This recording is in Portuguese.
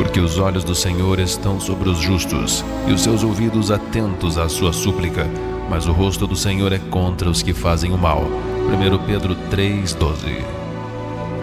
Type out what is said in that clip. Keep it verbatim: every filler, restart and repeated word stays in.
Porque os olhos do Senhor estão sobre os justos, e os seus ouvidos atentos à sua súplica, mas o rosto do Senhor é contra os que fazem o mal. primeiro Pedro três, doze.